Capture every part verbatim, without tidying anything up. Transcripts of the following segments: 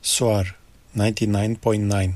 Soar ninety-nine point nine.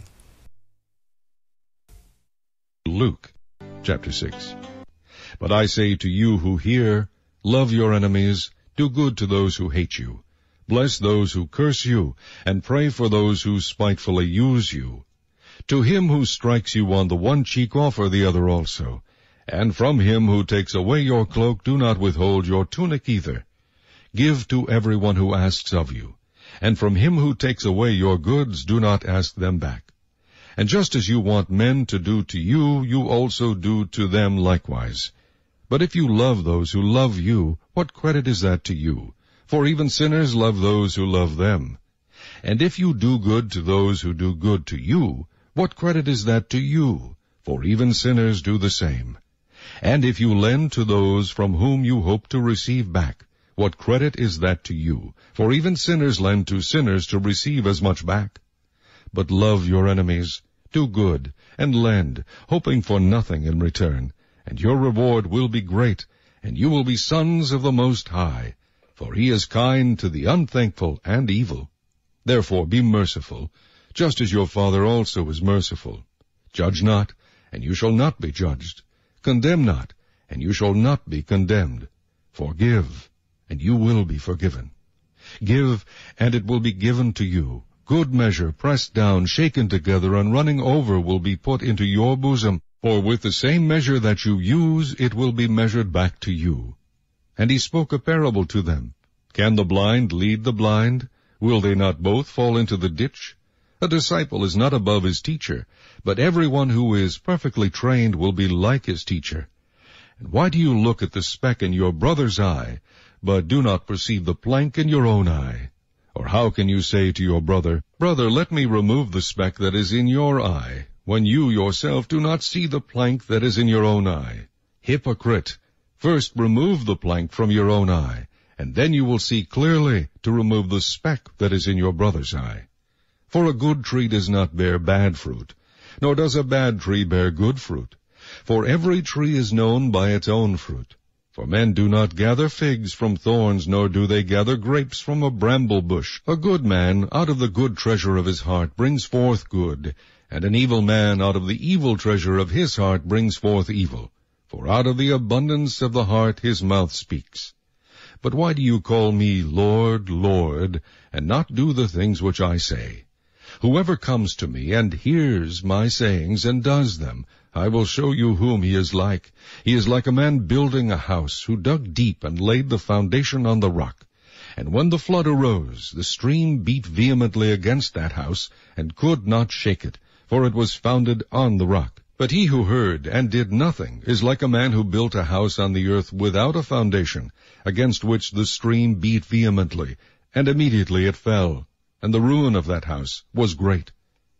Luke chapter six. But I say to you who hear, love your enemies, do good to those who hate you, bless those who curse you, and pray for those who spitefully use you. To him who strikes you on the one cheek offer the other also, and from him who takes away your cloak do not withhold your tunic either. Give to everyone who asks of you, and from him who takes away your goods do not ask them back. And just as you want men to do to you, you also do to them likewise. But if you love those who love you, what credit is that to you? For even sinners love those who love them. And if you do good to those who do good to you, what credit is that to you? For even sinners do the same. And if you lend to those from whom you hope to receive back, what credit is that to you? For even sinners lend to sinners to receive as much back. But love your enemies, do good, and lend, hoping for nothing in return, and your reward will be great, and you will be sons of the Most High, for he is kind to the unthankful and evil. Therefore be merciful, just as your Father also is merciful. Judge not, and you shall not be judged. Condemn not, and you shall not be condemned. Forgive, and you will be forgiven. Give, and it will be given to you. Good measure, pressed down, shaken together, and running over will be put into your bosom. For with the same measure that you use, it will be measured back to you. And he spoke a parable to them. Can the blind lead the blind? Will they not both fall into the ditch? A disciple is not above his teacher, but everyone who is perfectly trained will be like his teacher. And why do you look at the speck in your brother's eye, but do not perceive the plank in your own eye? Or how can you say to your brother, Brother, let me remove the speck that is in your eye, when you yourself do not see the plank that is in your own eye? Hypocrite! First remove the plank from your own eye, and then you will see clearly to remove the speck that is in your brother's eye. For a good tree does not bear bad fruit, nor does a bad tree bear good fruit. For every tree is known by its own fruit. For men do not gather figs from thorns, nor do they gather grapes from a bramble bush. A good man out of the good treasure of his heart brings forth good, and an evil man out of the evil treasure of his heart brings forth evil. For out of the abundance of the heart his mouth speaks. But why do you call me Lord, Lord, and not do the things which I say? Whoever comes to me and hears my sayings and does them, I will show you whom he is like. He is like a man building a house, who dug deep and laid the foundation on the rock. And when the flood arose, the stream beat vehemently against that house, and could not shake it, for it was founded on the rock. But he who heard and did nothing is like a man who built a house on the earth without a foundation, against which the stream beat vehemently, and immediately it fell. And the ruin of that house was great.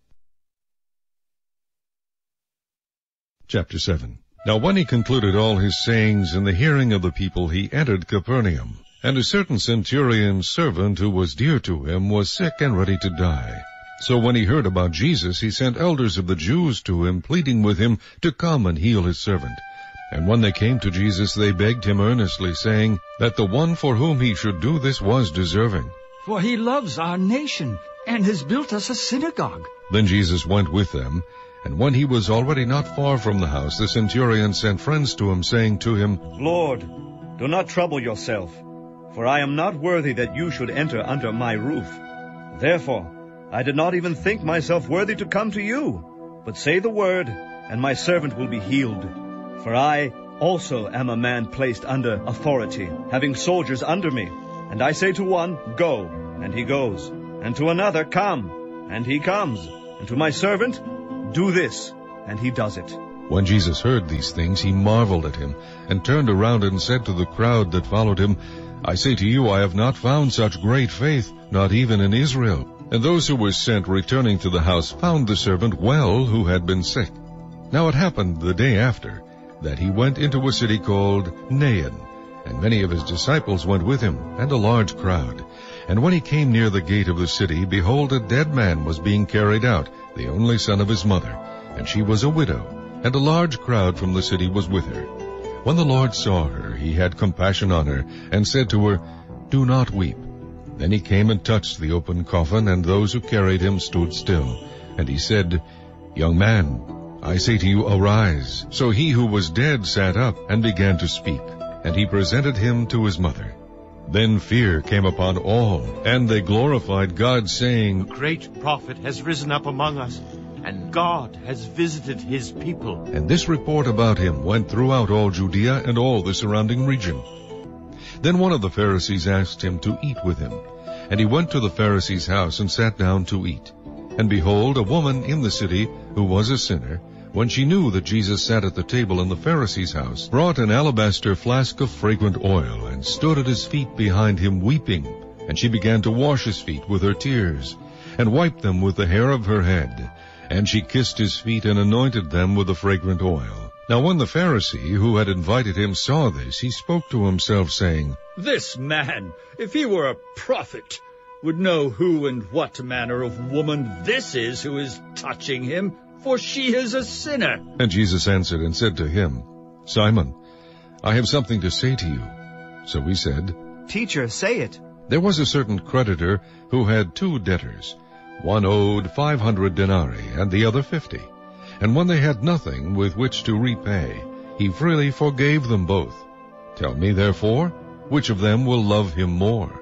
Chapter seven. Now when he concluded all his sayings in the hearing of the people, he entered Capernaum. And a certain centurion's servant who was dear to him was sick and ready to die. So when he heard about Jesus, he sent elders of the Jews to him, pleading with him to come and heal his servant. And when they came to Jesus, they begged him earnestly, saying that the one for whom he should do this was deserving. For he loves our nation, and has built us a synagogue. Then Jesus went with them, and when he was already not far from the house, the centurion sent friends to him, saying to him, Lord, do not trouble yourself, for I am not worthy that you should enter under my roof. Therefore, I did not even think myself worthy to come to you, but say the word, and my servant will be healed. For I also am a man placed under authority, having soldiers under me. And I say to one, Go, and he goes, and to another, Come, and he comes, and to my servant, Do this, and he does it. When Jesus heard these things, he marveled at him, and turned around and said to the crowd that followed him, I say to you, I have not found such great faith, not even in Israel. And those who were sent, returning to the house, found the servant well who had been sick. Now it happened the day after, that he went into a city called Nain, and many of his disciples went with him, and a large crowd. And when he came near the gate of the city, behold, a dead man was being carried out, the only son of his mother, and she was a widow, and a large crowd from the city was with her. When the Lord saw her, he had compassion on her, and said to her, Do not weep. Then he came and touched the open coffin, and those who carried him stood still. And he said, Young man, I say to you, arise. So he who was dead sat up and began to speak, and he presented him to his mother. Then fear came upon all, and they glorified God, saying, A great prophet has risen up among us, and God has visited his people. And this report about him went throughout all Judea and all the surrounding region. Then one of the Pharisees asked him to eat with him. And he went to the Pharisee's house and sat down to eat. And behold, a woman in the city, who was a sinner, when she knew that Jesus sat at the table in the Pharisee's house, brought an alabaster flask of fragrant oil, and stood at his feet behind him weeping. And she began to wash his feet with her tears, and wiped them with the hair of her head. And she kissed his feet, and anointed them with the fragrant oil. Now when the Pharisee who had invited him saw this, he spoke to himself, saying, This man, if he were a prophet, would know who and what manner of woman this is who is touching him, for she is a sinner. And Jesus answered and said to him, Simon, I have something to say to you. So he said, Teacher, say it. There was a certain creditor who had two debtors. One owed five hundred denarii, and the other fifty. And when they had nothing with which to repay, he freely forgave them both. Tell me, therefore, which of them will love him more?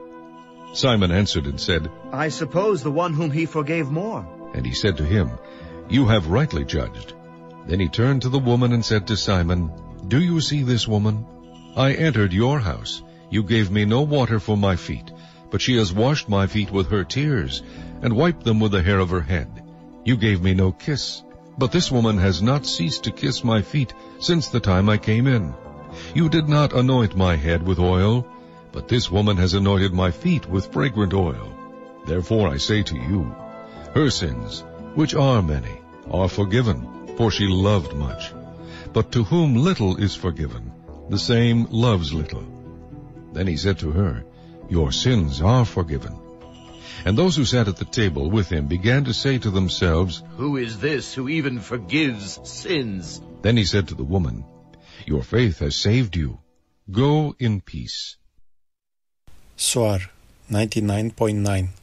Simon answered and said, I suppose the one whom he forgave more. And he said to him, You have rightly judged. Then he turned to the woman and said to Simon, Do you see this woman? I entered your house. You gave me no water for my feet, but she has washed my feet with her tears, and wiped them with the hair of her head. You gave me no kiss, but this woman has not ceased to kiss my feet since the time I came in. You did not anoint my head with oil, but this woman has anointed my feet with fragrant oil. Therefore I say to you, her sins, which are many, are forgiven, for she loved much. But to whom little is forgiven, the same loves little. Then he said to her, Your sins are forgiven. And those who sat at the table with him began to say to themselves, Who is this who even forgives sins? Then he said to the woman, Your faith has saved you. Go in peace. Soar ninety-nine point nine.